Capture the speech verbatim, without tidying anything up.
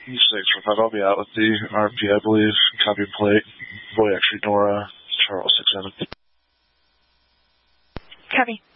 six for five, I'll be out with the R P, I believe. Copy and plate. Boy, actually, Nora, Charles, six seven. Copy.